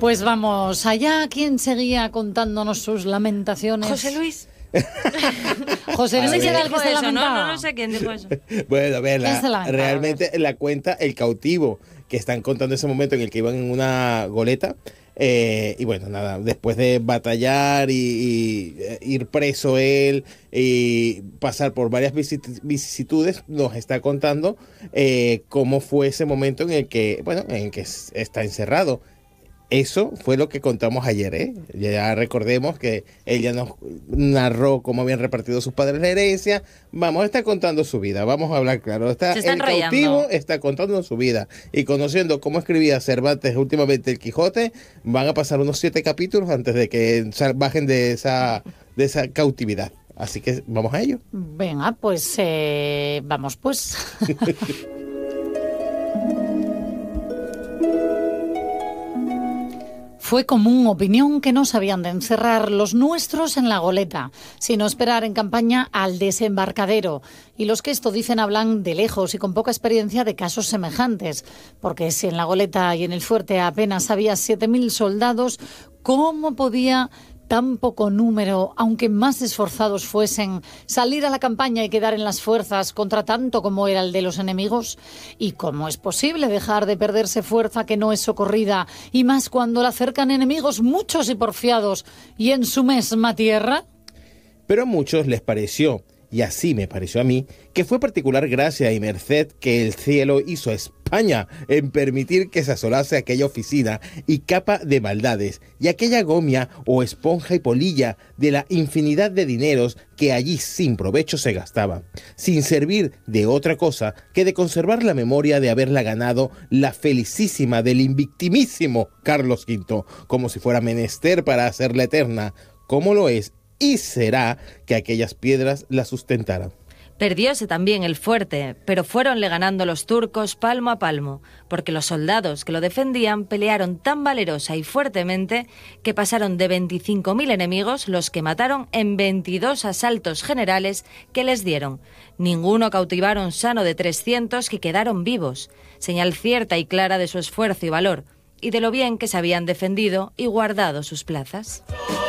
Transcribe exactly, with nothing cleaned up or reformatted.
Pues vamos allá. ¿Quién seguía contándonos sus lamentaciones? José Luis. José Luis era el que se eso, lamentaba. No, no, no sé quién dijo eso. Bueno, a ver, ¿Quién la- se lamentaba? realmente la cuenta El Cautivo, que están contando ese momento en el que iban en una goleta. Eh, y bueno, nada, después de batallar y, y, eh, ir preso él y pasar por varias visit- vicisitudes, nos está contando eh, cómo fue ese momento en el que, bueno, en el que s- está encerrado. Eso fue lo que contamos ayer, ¿eh? Ya recordemos que ella nos narró cómo habían repartido sus padres la herencia. Vamos a estar contando su vida, vamos a hablar claro. Está, Se está el enrollando. Cautivo está contando su vida. Y conociendo cómo escribía Cervantes últimamente el Quijote, van a pasar unos siete capítulos antes de que sal- bajen de esa, de esa cautividad. Así que vamos a ello. Venga, pues eh, vamos pues. Fue común opinión que no sabían de encerrar los nuestros en la goleta, sino esperar en campaña al desembarcadero. Y los que esto dicen hablan de lejos y con poca experiencia de casos semejantes, porque si en la goleta y en el fuerte apenas había siete mil soldados, ¿cómo podía tan poco número, aunque más esforzados fuesen, salir a la campaña y quedar en las fuerzas contra tanto como era el de los enemigos? ¿Y cómo es posible dejar de perderse fuerza que no es socorrida, y más cuando la cercan enemigos muchos y porfiados, y en su mesma tierra? Pero a muchos les pareció, y así me pareció a mí, que fue particular gracia y merced que el cielo hizo a España en permitir que se asolase aquella oficina y capa de maldades, y aquella gomia o esponja y polilla de la infinidad de dineros que allí sin provecho se gastaban, sin servir de otra cosa que de conservar la memoria de haberla ganado la felicísima del invictimísimo Carlos quinto, como si fuera menester para hacerla eterna, como lo es y será que aquellas piedras la sustentaran. Perdióse también el fuerte, pero fueronle ganando los turcos palmo a palmo, porque los soldados que lo defendían pelearon tan valerosa y fuertemente que pasaron de veinticinco mil enemigos los que mataron en veintidós asaltos generales que les dieron. Ninguno cautivaron sano de trescientos que quedaron vivos, señal cierta y clara de su esfuerzo y valor, y de lo bien que se habían defendido y guardado sus plazas.